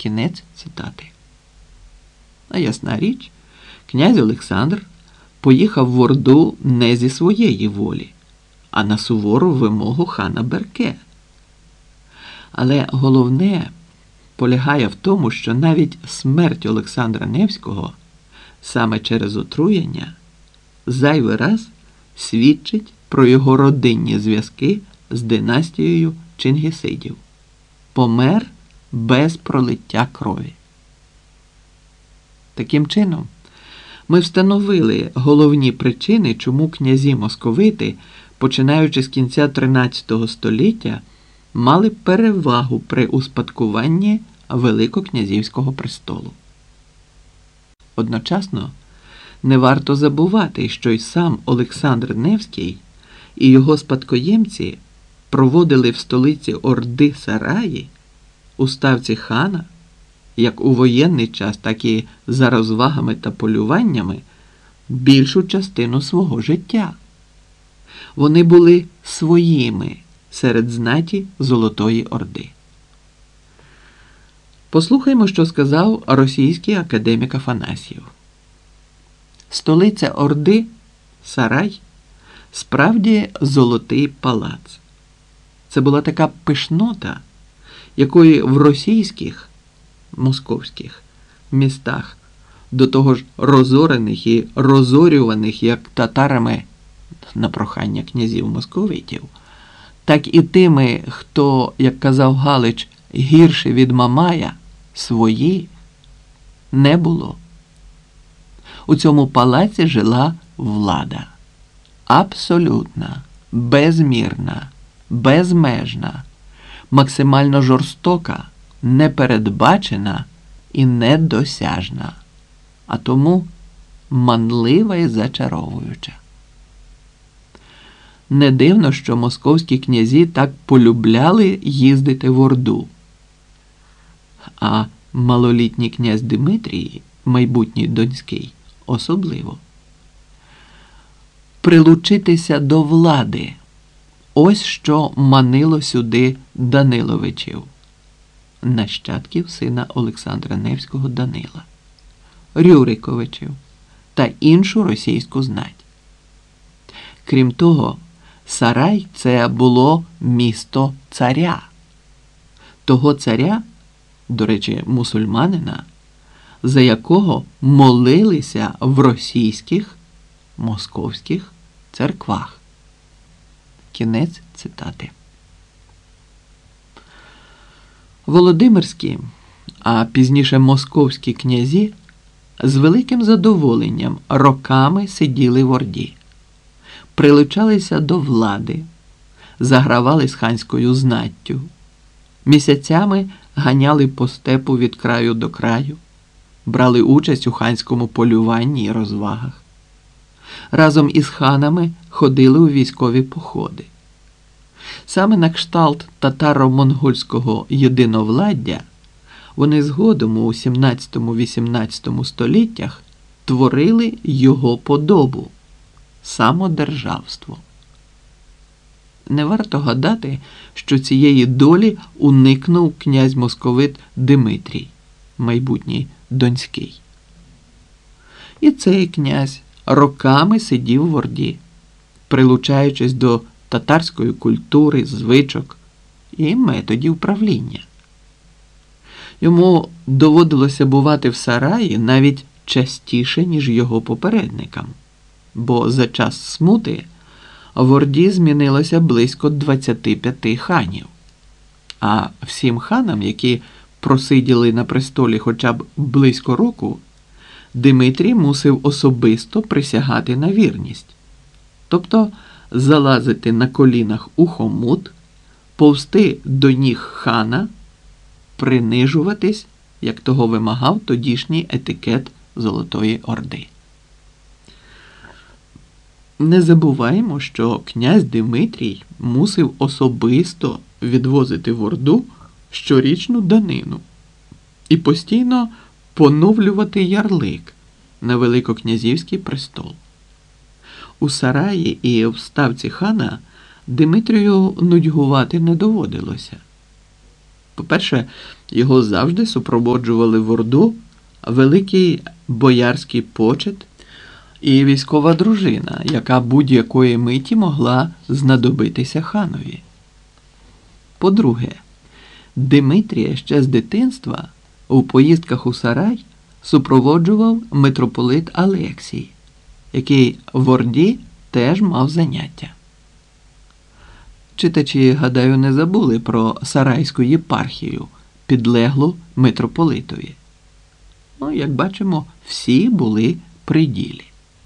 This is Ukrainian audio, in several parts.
Кінець цитати. А ясна річ, князь Олександр поїхав в Орду не зі своєї волі, а на сувору вимогу хана Берке. Але головне полягає в тому, що навіть смерть Олександра Невського саме через отруєння зайвий раз свідчить про його родинні зв'язки з династією Чингісидів. Помер без пролиття крові. Таким чином, ми встановили головні причини, чому князі московити, починаючи з кінця 13 століття, мали перевагу при успадкуванні Великокнязівського престолу. Одночасно, не варто забувати, що й сам Олександр Невський і його спадкоємці проводили в столиці Орди Сараї, у ставці хана, як у воєнний час, так і за розвагами та полюваннями, більшу частину свого життя. Вони були своїми серед знаті Золотої Орди. Послухаймо, що сказав російський академік Афанасьєв. Столиця Орди, Сарай, справді золотий палац. Це була така пишнота, якої в російських, московських містах, до того ж розорених і розорюваних як татарами на прохання князів московитів, так і тими, хто, як казав Галич, гірше від Мамая, свої, не було. У цьому палаці жила влада. Абсолютна, безмірна, безмежна, максимально жорстока, непередбачена і недосяжна, а тому манлива і зачаровуюча. Не дивно, що московські князі так полюбляли їздити в Орду. А малолітній князь Димитрій, майбутній Донський, особливо. Прилучитися до влади – ось що манило сюди Даниловичів, нащадків сина Олександра Невського Данила, Рюриковичів та іншу російську знать. Крім того, Сарай – це було місто царя. Того царя, до речі, мусульманина, за якого молилися в російських, московських церквах. Кінець цитати. Володимирські, а пізніше московські князі з великим задоволенням роками сиділи в Орді, прилучалися до влади, загравали з ханською знаттю, місяцями ганяли по степу від краю до краю, брали участь у ханському полюванні і розвагах. Разом із ханами ходили у військові походи. Саме на кшталт татаро-монгольського єдиновладдя вони згодом у 17-18 століттях творили його подобу – самодержавство. Не варто гадати, що цієї долі уникнув князь-московит Димитрій, майбутній Донський. І цей князь роками сидів в Орді, прилучаючись до татарської культури, звичок і методів правління. Йому доводилося бувати в Сараї навіть частіше, ніж його попередникам, бо за час смути в Орді змінилося близько 25 ханів. А всім ханам, які просиділи на престолі хоча б близько року, Димитрій мусив особисто присягати на вірність, тобто залазити на колінах у хомут, повзти до ніг хана, принижуватись, як того вимагав тодішній етикет Золотої Орди. Не забуваємо, що князь Димитрій мусив особисто відвозити в Орду щорічну данину і постійно поновлювати ярлик на Великокнязівський престол. У Сараї і в ставці хана Димитрію нудьгувати не доводилося. По-перше, Його завжди супроводжували в Орду великий боярський почет і військова дружина, яка будь-якої миті могла знадобитися ханові. По-друге, Димитрія ще з дитинства у поїздках у Сарай супроводжував митрополит Алексій, який в Орді теж мав заняття. Читачі, гадаю, не забули про Сарайську єпархію, підлеглу митрополитові. Як бачимо, всі були при ділі.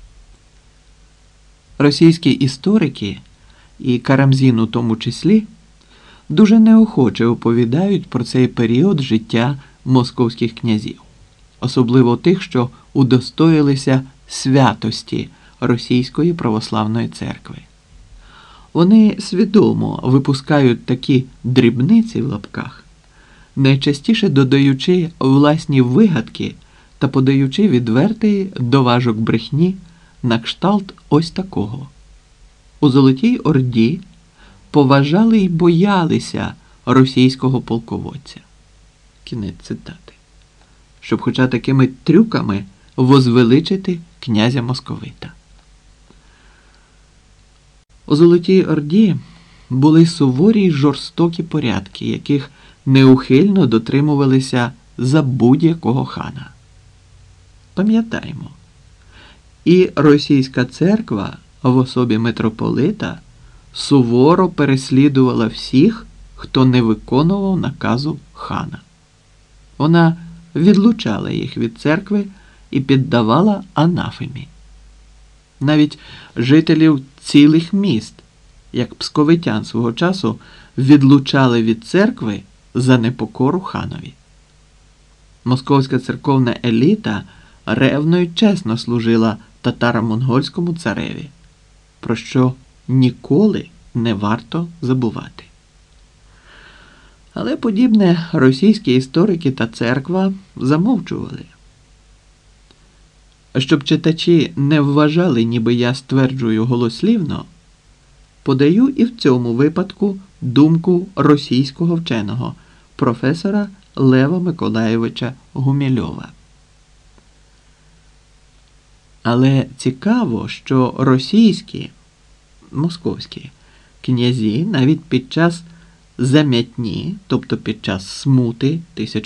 Російські історики, і Карамзін у тому числі, дуже неохоче оповідають про цей період життя московських князів, особливо тих, що удостоїлися святості Російської православної церкви. Вони свідомо випускають такі «дрібниці» в лапках, найчастіше додаючи власні вигадки та подаючи відвертий доважок брехні на кшталт ось такого. У Золотій Орді поважали й боялися російського полководця. Кінець цитати. Щоб хоча такими трюками возвеличити князя Московита. У Золотій Орді були суворі й жорстокі порядки, яких неухильно дотримувалися за будь-якого хана. Пам'ятаємо, і російська церква в особі митрополита суворо переслідувала всіх, хто не виконував наказу хана. Вона відлучала їх від церкви і піддавала анафемі. Навіть жителів цілих міст, як псковитян свого часу, відлучали від церкви за непокору ханові. Московська церковна еліта ревно й чесно служила татаро-монгольському цареві, про що ніколи не варто забувати. Але подібне російські історики та церква замовчували. Щоб читачі не вважали, ніби я стверджую голослівно, подаю і в цьому випадку думку російського вченого, професора Лева Миколайовича Гумільова. Але цікаво, що російські, московські, князі навіть під час замятні, тобто під час смути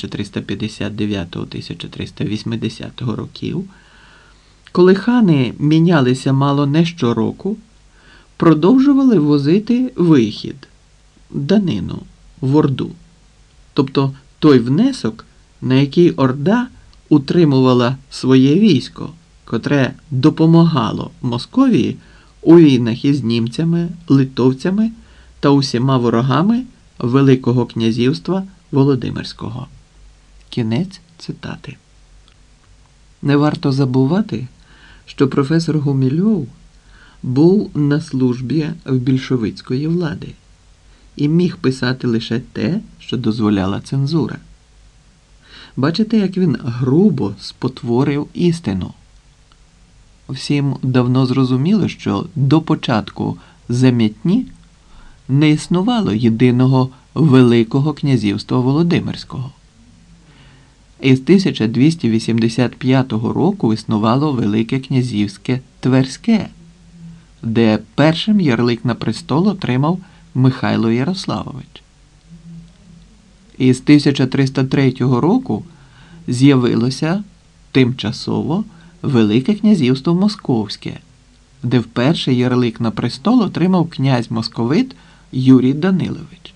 1359-1380 років, коли хани мінялися мало не щороку, продовжували возити вихід, данину, в Орду. Тобто той внесок, на який Орда утримувала своє військо, котре допомагало Московії у війнах із німцями, литовцями та усіма ворогами Великого князівства Володимирського. Кінець цитати. Не варто забувати, що професор Гумільов був на службі в більшовицької влади і міг писати лише те, що дозволяла цензура. Бачите, як він грубо спотворив істину. Всім давно зрозуміло, що до початку замятні не існувало єдиного Великого князівства Володимирського. Із 1285 року існувало Велике князівське Тверське, де першим ярлик на престол отримав Михайло Ярославович. Із 1303 року з'явилося тимчасово Велике князівство Московське, де вперше ярлик на престол отримав князь московит Юрій Данилович.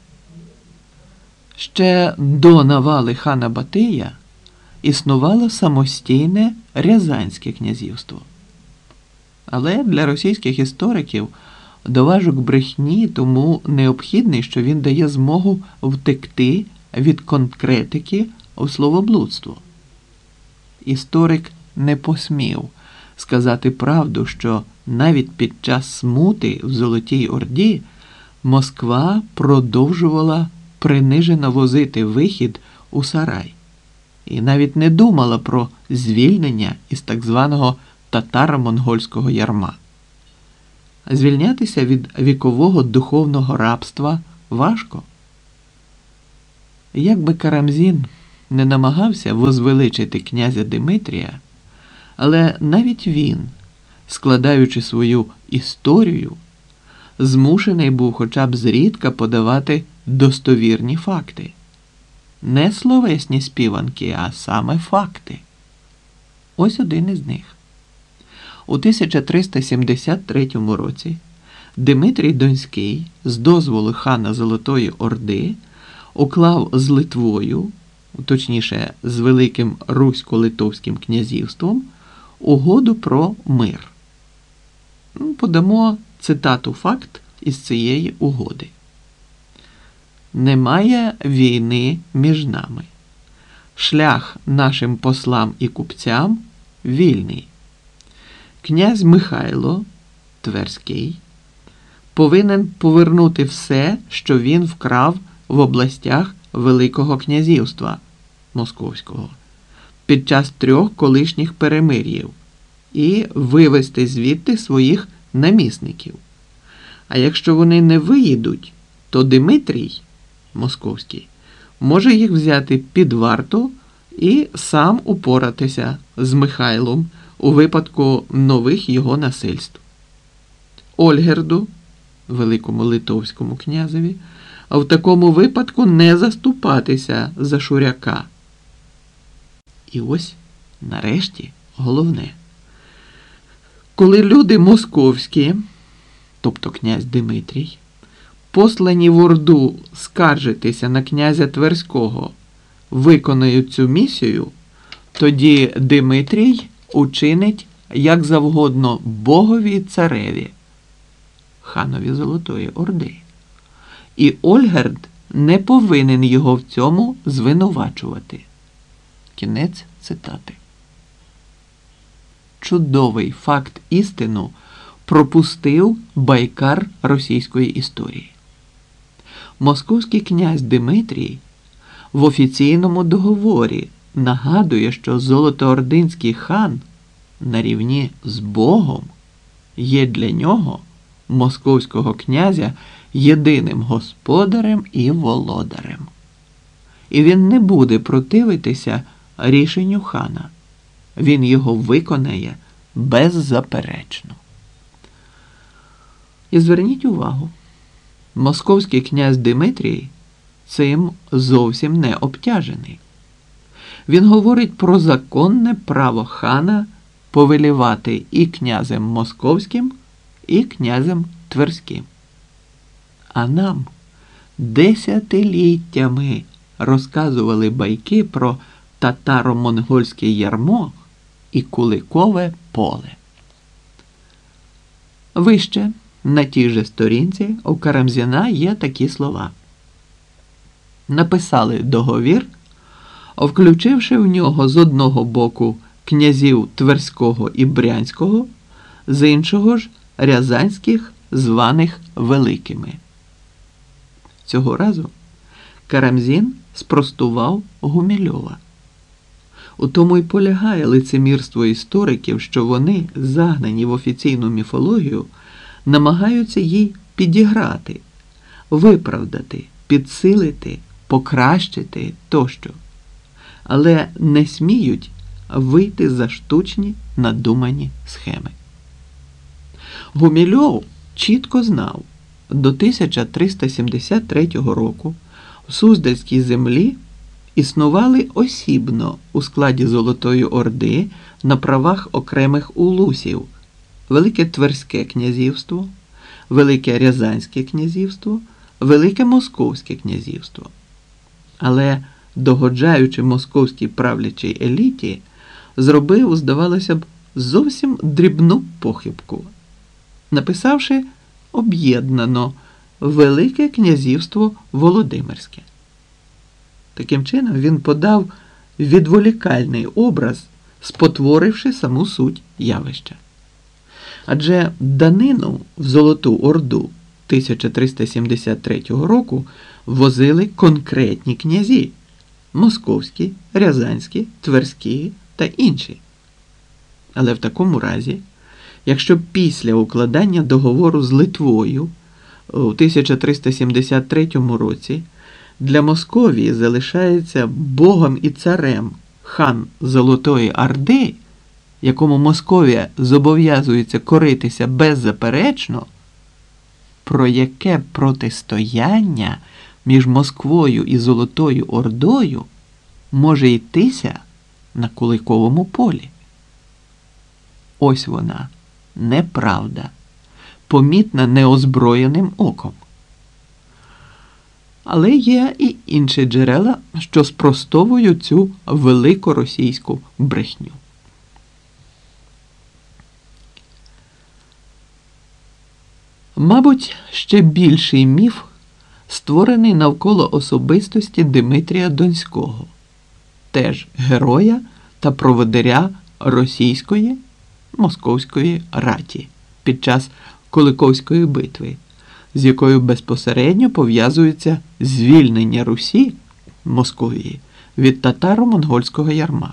Ще до навали хана Батия існувало самостійне Рязанське князівство. Але для російських істориків доважок брехні тому необхідний, що він дає змогу втекти від конкретики у словоблудство. Історик не посмів сказати правду, що навіть під час смути в Золотій Орді Москва продовжувала принижено возити вихід у Сарай і навіть не думала про звільнення із так званого татаро-монгольського ярма. Звільнятися від вікового духовного рабства важко. Як би Карамзін не намагався возвеличити князя Димитрія, але навіть він, складаючи свою історію, змушений був хоча б зрідка подавати достовірні факти. Не словесні співанки, а саме факти. Ось один із них. У 1373 році Димитрій Донський з дозволу хана Золотої Орди уклав з Литвою, точніше з Великим Русько-Литовським князівством, угоду про мир. Подамо цитату факт із цієї угоди. «Немає війни між нами. Шлях нашим послам і купцям вільний. Князь Михайло Тверський повинен повернути все, що він вкрав в областях Великого князівства Московського під час 3 колишніх перемир'їв і вивести звідти своїх намісників. А якщо вони не виїдуть, то Димитрій Московський може їх взяти під варту і сам упоратися з Михайлом у випадку нових його насильств. Ольгерду, великому литовському князеві, а в такому випадку не заступатися за Шуряка». І ось, нарешті, головне. Коли люди московські, тобто князь Димитрій, послані в Орду скаржитися на князя Тверського, виконають цю місію, тоді Димитрій учинить як завгодно Богові і цареві, ханові Золотої Орди. І Ольгерд не повинен його в цьому звинувачувати. Кінець цитати. Чудовий факт істину пропустив байкар російської історії. Московський князь Димитрій в офіційному договорі нагадує, що Золотоординський хан на рівні з Богом є для нього, московського князя, єдиним господарем і володарем. І він не буде противитися рішенню хана. Він його виконає беззаперечно. І зверніть увагу, московський князь Димитрій цим зовсім не обтяжений. Він говорить про законне право хана повелівати і князем московським, і князем тверським. А нам десятиліттями розказували байки про татаро-монгольське ярмо і Куликове поле. Вище, на тій же сторінці, у Карамзіна є такі слова. Написали договір, включивши в нього з одного боку князів Тверського і Брянського, з іншого ж рязанських, званих великими. Цього разу Карамзін спростував Гумільова. У тому й полягає лицемірство істориків, що вони, загнані в офіційну міфологію, намагаються їй підіграти, виправдати, підсилити, покращити тощо, але не сміють вийти за штучні надумані схеми. Гумільов чітко знав, до 1373 року в Суздальській землі існували осібно у складі Золотої Орди на правах окремих улусів Велике Тверське князівство, Велике Рязанське князівство, Велике Московське князівство. Але, догоджаючи московській правлячій еліті, зробив, здавалося б, зовсім дрібну похибку, написавши об'єднано Велике князівство Володимирське. Таким чином він подав відволікальний образ, спотворивши саму суть явища. Адже данину в Золоту Орду 1373 року возили конкретні князі – московські, рязанські, тверські та інші. Але в такому разі, якщо після укладання договору з Литвою у 1373 році для Московії залишається богом і царем хан Золотої Орди, якому Московія зобов'язується коритися беззаперечно, про яке протистояння між Москвою і Золотою Ордою може йтися на Куликовому полі? Ось вона, неправда, помітна неозброєним оком. Але є і інші джерела, що спростовують цю великоросійську брехню. Мабуть, ще більший міф створений навколо особистості Димитрія Донського, теж героя та проводиря російської, московської раті під час Куликовської битви, з якою безпосередньо пов'язується звільнення Русі, Московії, від татаро-монгольського ярма.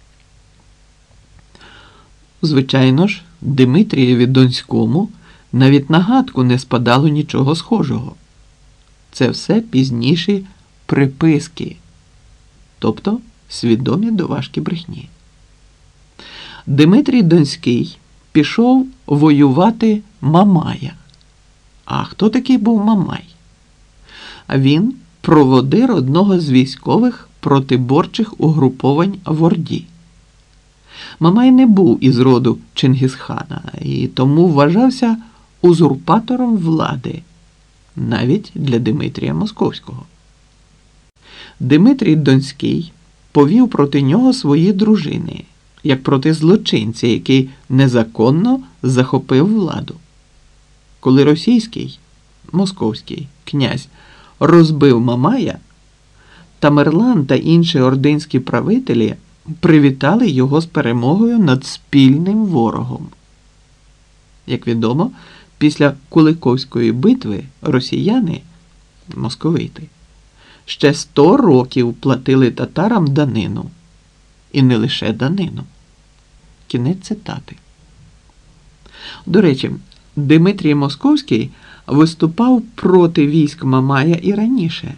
Звичайно ж, Димитрієві Донському навіть на гадку не спадало нічого схожого. Це все пізніші приписки, тобто свідомі доважки брехні. Димитрій Донський пішов воювати Мамая. А хто такий був Мамай? Він проводир одного з військових протиборчих угруповань в Орді. Мамай не був із роду Чингісхана і тому вважався узурпатором влади, навіть для Димитрія Московського. Димитрій Донський повів проти нього свої дружини, як проти злочинця, який незаконно захопив владу. Коли російський, московський князь розбив Мамая, Тамерлан та інші ординські правителі привітали його з перемогою над спільним ворогом. Як відомо, після Куликовської битви росіяни, московити, ще 100 років платили татарам данину. І не лише данину. Кінець цитати. До речі, Димитрій Московський виступав проти військ Мамая і раніше,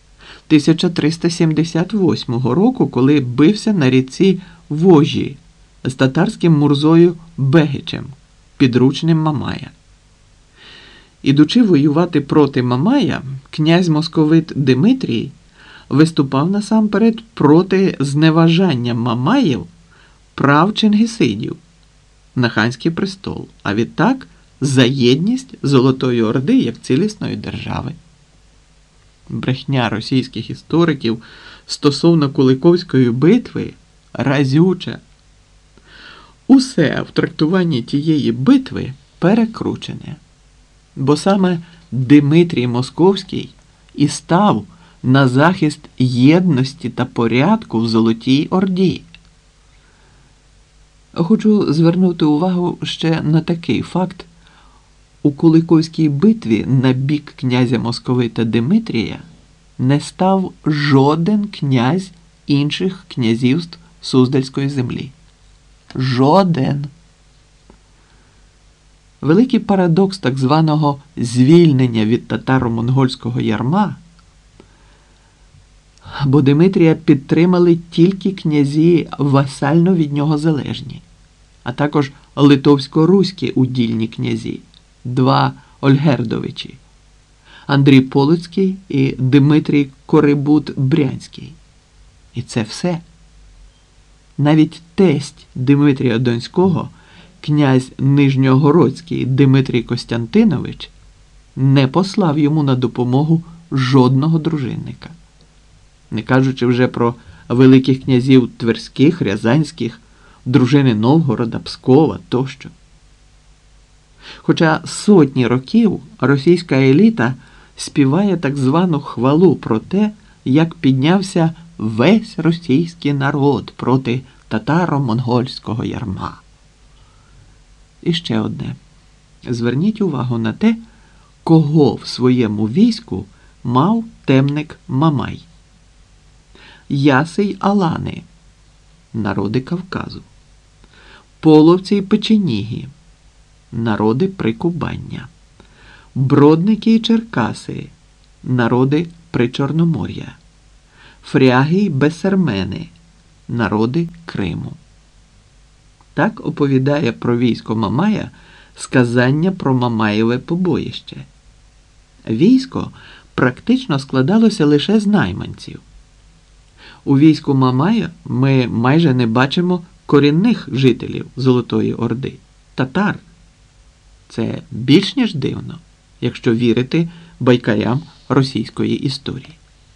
1378 року, коли бився на ріці Вожі з татарським Мурзою Бегичем, підручним Мамая. Ідучи воювати проти Мамая, князь московит Димитрій виступав насамперед проти зневажання Мамаїв прав чингісидів на ханський престол, а відтак за єдність Золотої Орди як цілісної держави. Брехня російських істориків стосовно Куликовської битви разюча. Усе в трактуванні тієї битви перекручене, бо саме Димитрій Московський і став на захист єдності та порядку в Золотій Орді. Хочу звернути увагу ще на такий факт. У Куликовській битві на бік князя московита Димитрія не став жоден князь інших князівств Суздальської землі. Жоден. Великий парадокс так званого звільнення від татаро-монгольського ярма, бо Димитрія підтримали тільки князі васально від нього залежні, а також литовсько-руські удільні князі, 2 Ольгердовичі – Андрій Полоцький і Димитрій Корибут-Брянський. І це все. Навіть тесть Димитрія Донського, князь Нижньогородський Димитрій Костянтинович, не послав йому на допомогу жодного дружинника. Не кажучи вже про великих князів Тверських, Рязанських, дружини Новгорода, Пскова тощо. Хоча сотні років російська еліта співає так звану хвалу про те, як піднявся весь російський народ проти татаро-монгольського ярма. І ще одне. Зверніть увагу на те, кого в своєму війську мав темник Мамай. Яси й Алани, народи Кавказу, половці й печеніги, народи Прикубання, бродники й черкаси, народи Причорномор'я, фряги й бесермени, народи Криму. Так оповідає про військо Мамая сказання про Мамаєве побоїще. Військо практично складалося лише з найманців. У війську Мамая ми майже не бачимо корінних жителів Золотої Орди – татар. Це більш ніж дивно, якщо вірити байкарям російської історії.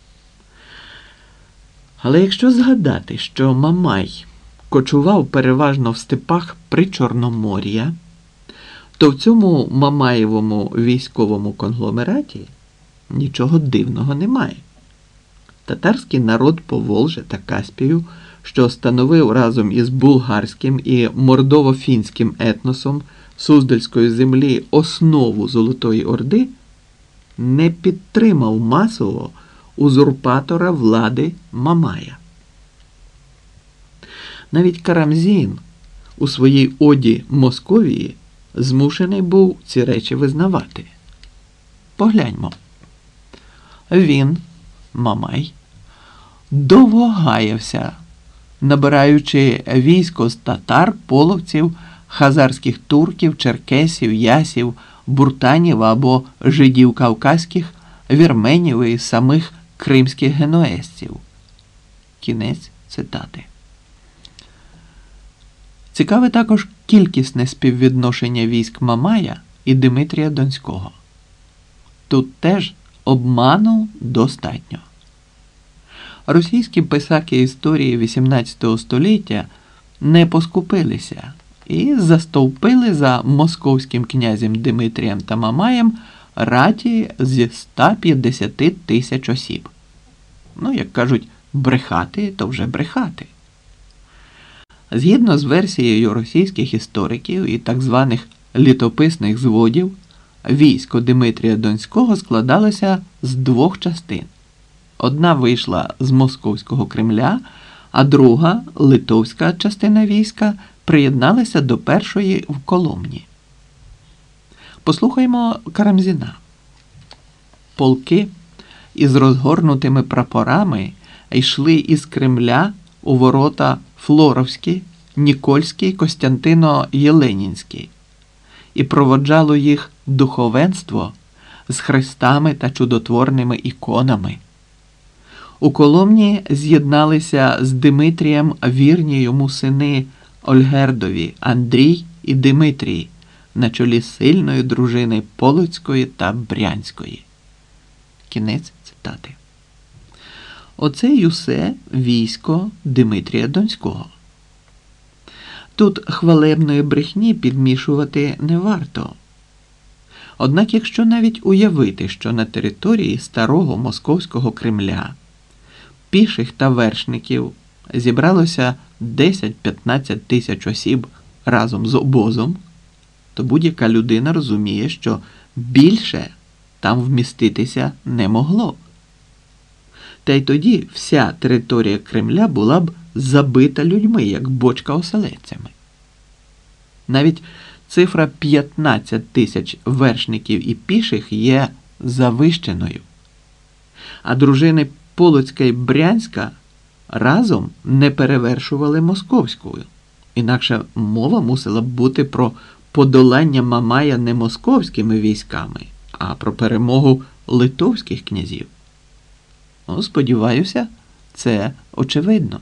Але якщо згадати, що Мамай кочував переважно в степах Причорномор'я, то в цьому Мамаєвому військовому конгломераті нічого дивного немає. Татарський народ Поволжя та Каспію, що становив разом із булгарським і мордово-фінським етносом Суздальської землі основу Золотої Орди, не підтримав масово узурпатора влади Мамая. Навіть Карамзін у своїй оді Московії змушений був ці речі визнавати. Погляньмо. Він, Мамай, довго гаявся, набираючи військо з татар, половців, хазарських турків, черкесів, ясів, буртанів або жидів кавказьких, вірменів і самих кримських генуезців. Кінець цитати. Цікаве також кількісне співвідношення військ Мамая і Димитрія Донського. Тут теж обману достатньо. Російські писаки історії XVIII століття не поскупилися і застовпили за московським князем Димитрієм та Мамаєм раті зі 150 тисяч осіб. Ну, як кажуть, брехати, то вже брехати. Згідно з версією російських істориків і так званих літописних зводів, військо Димитрія Донського складалося з двох частин. Одна вийшла з Московського Кремля, а друга, литовська частина війська, приєдналася до першої в Коломні. Послухаймо Карамзіна. Полки із розгорнутими прапорами йшли із Кремля у ворота Флоровські, Нікольські, Костянтино-Єленінські, і проводжало їх духовенство з хрестами та чудотворними іконами. У Коломні з'єдналися з Димитрієм вірні йому сини Ольгердові, Андрій і Димитрій, на чолі сильної дружини Полоцької та Брянської. Кінець цитати. Оце й усе військо Димитрія Донського. Тут хвалебної брехні підмішувати не варто. Однак, якщо навіть уявити, що на території старого московського Кремля піших та вершників зібралося 10-15 тисяч осіб разом з обозом, то будь-яка людина розуміє, що більше там вміститися не могло. Та й тоді вся територія Кремля була б забита людьми, як бочка оселедцями. Навіть цифра 15 тисяч вершників і піших є завищеною. А дружини Полоцька і Брянська разом не перевершували московську. Інакше мова мусила б бути про подолання Мамая не московськими військами, а про перемогу литовських князів. Ну, сподіваюся, це очевидно.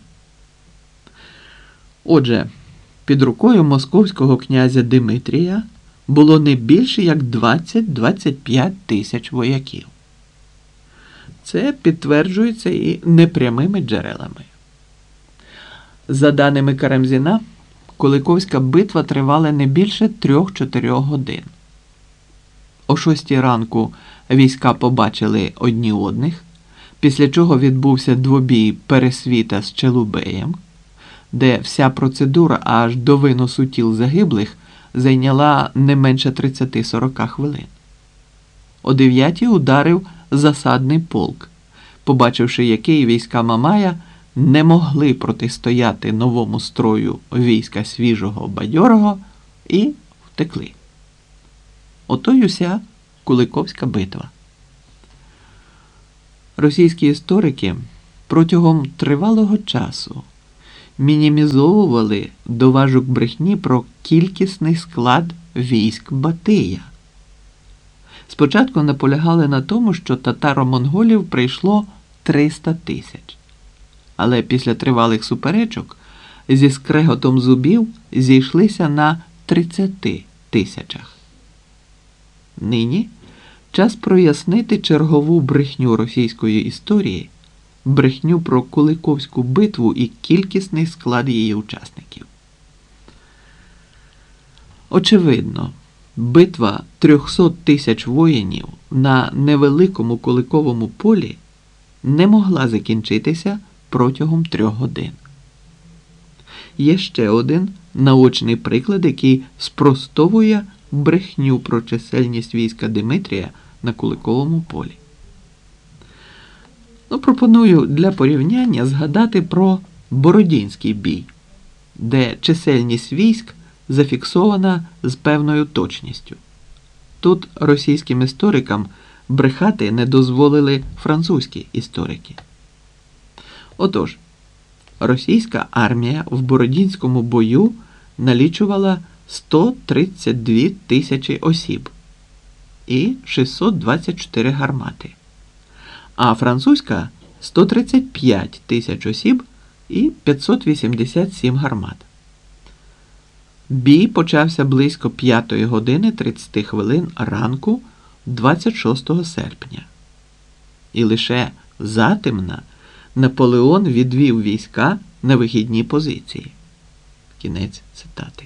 Отже, під рукою московського князя Димитрія було не більше як 20-25 тисяч вояків. Це підтверджується і непрямими джерелами. За даними Карамзіна, Куликовська битва тривала не більше 3-4 годин. О 6 ранку війська побачили одні одних, після чого відбувся двобій Пересвіта з Челубеєм, де вся процедура аж до виносу тіл загиблих зайняла не менше 30-40 хвилин. О 9 ударив засадний полк, побачивши який війська Мамая не могли протистояти новому строю війська свіжого бадьорого і втекли. Ото й уся Куликовська битва. Російські історики протягом тривалого часу мінімізовували доважок брехні про кількісний склад військ Батия. Спочатку наполягали на тому, що татаро-монголів прийшло 300 тисяч. Але після тривалих суперечок зі скреготом зубів зійшлися на 30 тисячах. Нині час прояснити чергову брехню російської історії, брехню про Куликовську битву і кількісний склад її учасників. Очевидно, битва 300 тисяч воїнів на невеликому Куликовому полі не могла закінчитися протягом 3 годин. Є ще один наочний приклад, який спростовує брехню про чисельність війська Димитрія на Куликовому полі. Пропоную для порівняння згадати про Бородінський бій, де чисельність військ зафіксована з певною точністю. Тут російським історикам брехати не дозволили французькі історики. Отож, російська армія в Бородінському бою налічувала 132 тисячі осіб і 624 гармати, а французька – 135 тисяч осіб і 587 гармат. Бій почався близько 5 години 30 хвилин ранку 26 серпня. І лише затемна Наполеон відвів війська на вихідні позиції. Кінець цитати.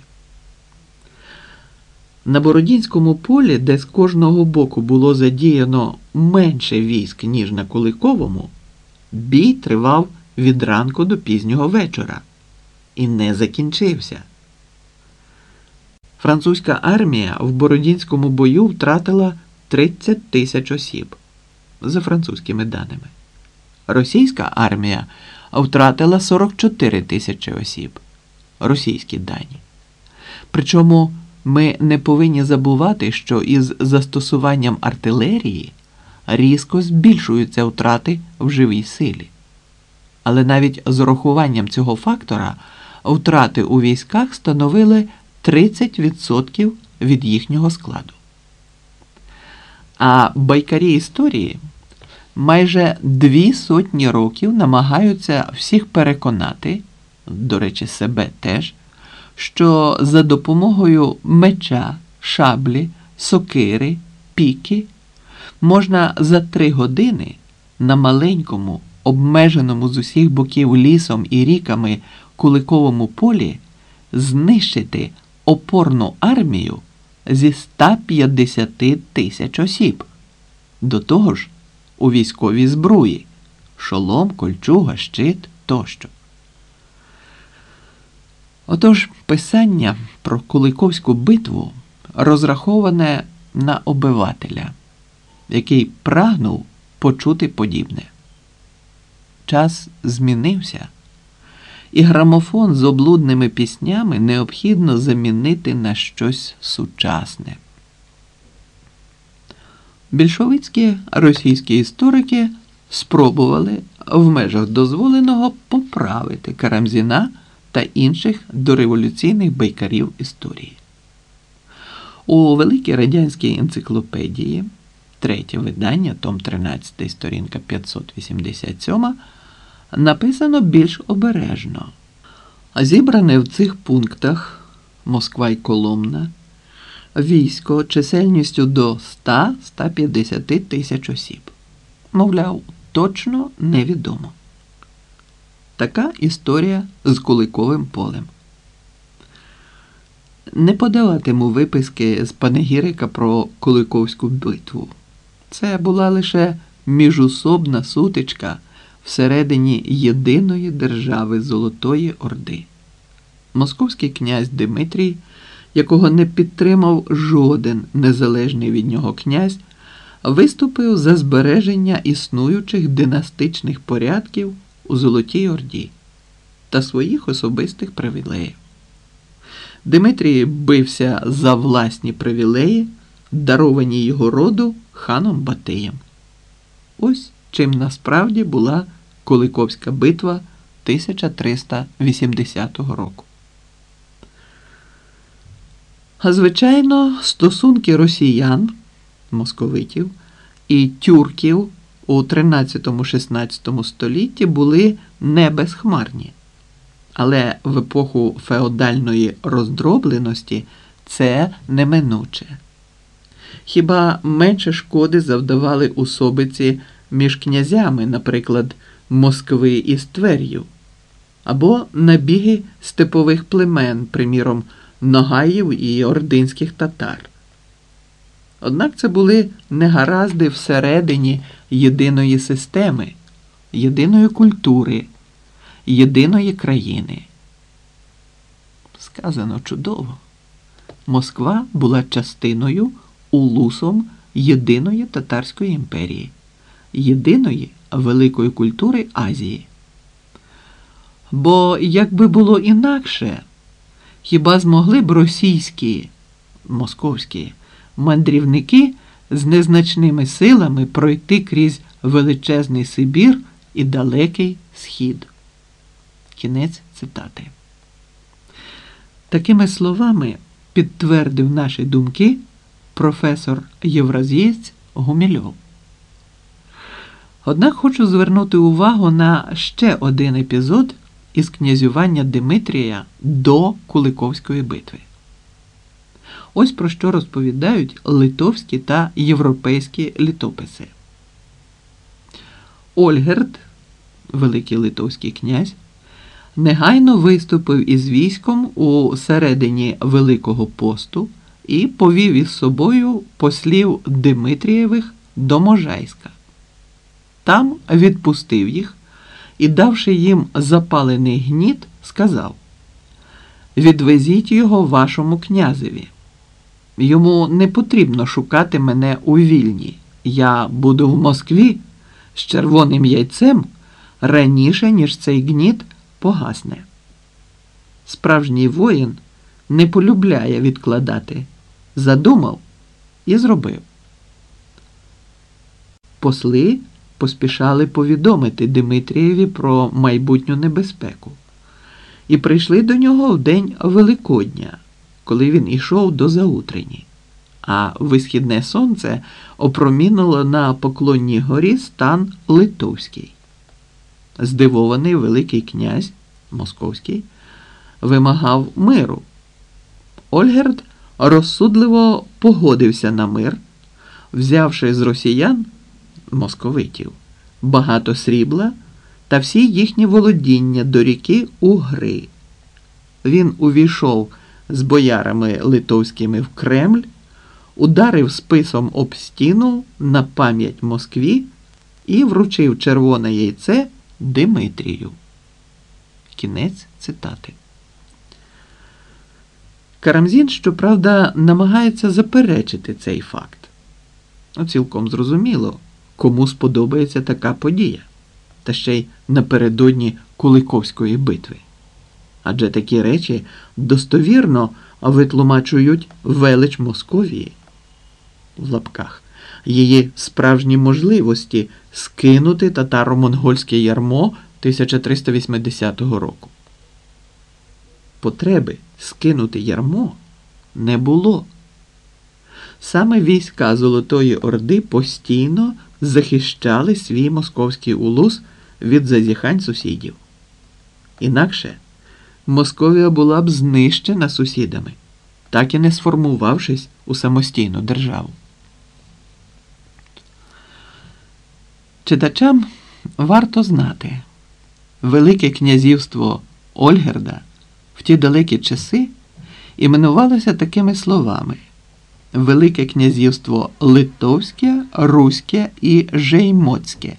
На Бородінському полі, де з кожного боку було задіяно менше військ, ніж на Куликовому, бій тривав від ранку до пізнього вечора і не закінчився. Французька армія в Бородінському бою втратила 30 тисяч осіб, за французькими даними. Російська армія втратила 44 тисячі осіб, російські дані. Причому ми не повинні забувати, що із застосуванням артилерії різко збільшуються втрати в живій силі. Але навіть з урахуванням цього фактора втрати у військах становили 30% від їхнього складу. А байкарі історії майже 200 років намагаються всіх переконати, до речі, себе теж, що за допомогою меча, шаблі, сокири, піки можна за 3 години на маленькому, обмеженому з усіх боків лісом і ріками Куликовому полі знищити опорну армію зі 150 тисяч осіб. До того ж, у військовій збруї – шолом, кольчуга, щит тощо. Отож, писання про Куликовську битву розраховане на обивателя, який прагнув почути подібне. Час змінився, і грамофон з облудними піснями необхідно замінити на щось сучасне. Більшовицькі російські історики спробували в межах дозволеного поправити Карамзіна та інших дореволюційних байкарів історії. У Великій радянській енциклопедії, 3 видання, том 13, сторінка 587, написано більш обережно. Зібране в цих пунктах Москва й Коломна військо чисельністю до 100-150 тисяч осіб. Мовляв, точно невідомо. Така історія з Куликовим полем. Не подаватиму виписки з панегірика про Куликовську битву. Це була лише міжусобна сутичка всередині єдиної держави Золотої Орди. Московський князь Димитрій, якого не підтримав жоден незалежний від нього князь, виступив за збереження існуючих династичних порядків у Золотій Орді та своїх особистих привілеїв. Димитрій бився за власні привілеї, даровані його роду ханом Батиєм. Ось чим насправді була Куликовська битва 1380 року. А звичайно, стосунки росіян, московитів, і тюрків у 13-16 столітті були не безхмарні. Але в епоху феодальної роздробленості це неминуче. Хіба менше шкоди завдавали особиці між князями, наприклад, Москви із Твер'ю, або набіги степових племен, приміром, Ногаїв і ординських татар. Однак це були негаразди всередині єдиної системи, єдиної культури, єдиної країни. Сказано чудово. Москва була частиною, улусом єдиної татарської імперії, єдиної великої культури Азії. Бо якби було інакше, хіба змогли б російські, московські мандрівники з незначними силами пройти крізь величезний Сибір і далекий Схід? Кінець цитати. Такими словами підтвердив наші думки професор євразієць Гумільов. Однак хочу звернути увагу на ще один епізод із князювання Димитрія до Куликовської битви. Ось про що розповідають литовські та європейські літописи. Ольгерд, великий литовський князь, негайно виступив із військом у середині Великого посту і повів із собою послів Димитрієвих до Можайська. Там відпустив їх і, давши їм запалений гніт, сказав: «Відвезіть його вашому князеві. Йому не потрібно шукати мене у Вільні. Я буду в Москві з червоним яйцем раніше, ніж цей гніт погасне». Справжній воїн не полюбляє відкладати. Задумав і зробив. Посли поспішали повідомити Димитрієві про майбутню небезпеку і прийшли до нього в день Великодня, коли він ішов до заутрені, а висхідне сонце опромінило на Поклонній горі стан Литовський. Здивований Великий князь московський вимагав миру. Ольгерд розсудливо погодився на мир, взявши з росіян, московитів, багато срібла та всі їхні володіння до ріки Угри. Він увійшов з боярами литовськими в Кремль, ударив списом об стіну на пам'ять Москві і вручив червоне яйце Димитрію. Кінець цитати. Карамзін, щоправда, намагається заперечити цей факт. Цілком зрозуміло, кому сподобається така подія, та ще й напередодні Куликовської битви. Адже такі речі достовірно витлумачують велич Московії, в лапках, її справжні можливості скинути татаро-монгольське ярмо 1380 року. Потреби скинути ярмо не було. Саме війська Золотої Орди постійно захищали свій московський улус від зазіхань сусідів. Інакше Московія була б знищена сусідами, так і не сформувавшись у самостійну державу. Читачам варто знати, Велике князівство Ольгерда в ті далекі часи іменувалося такими словами: Велике князівство Литовське, Руське і Жеймотське.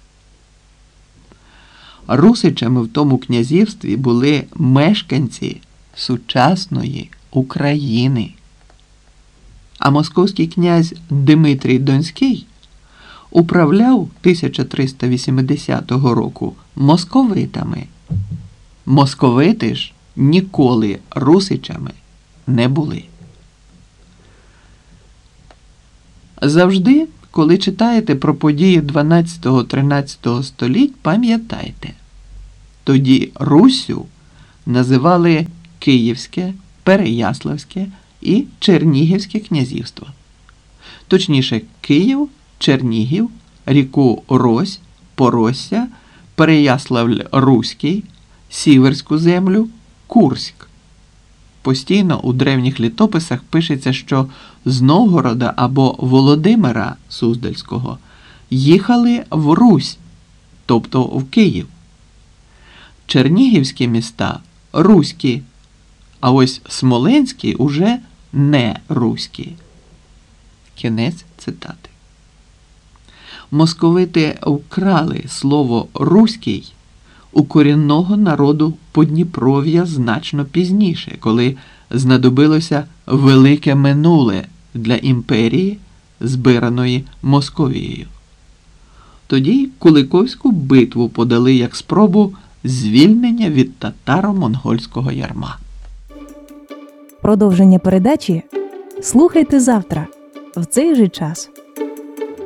Русичами в тому князівстві були мешканці сучасної України. А московський князь Димитрій Донський управляв 1380 року московитами. Московити ж ніколи русичами не були. Завжди, коли читаєте про події 12-13 століть, пам'ятайте, тоді Руссю називали Київське, Переяславське і Чернігівське князівство. Точніше, Київ, Чернігів, ріку Рось, Поросся, Переяславль-Руський, Сіверську землю, Курськ. Постійно у древніх літописах пишеться, що з Новгорода або Володимира Суздальського їхали в Русь, тобто в Київ. Чернігівські міста – руські, а ось Смоленський уже не руський. Кінець цитати. Московити вкрали слово «руський» у корінного народу Подніпров'я значно пізніше, коли знадобилося велике минуле для імперії, збираної Московією. Тоді Куликовську битву подали як спробу звільнення від татаро-монгольського ярма. Продовження передачі слухайте завтра в цей же час.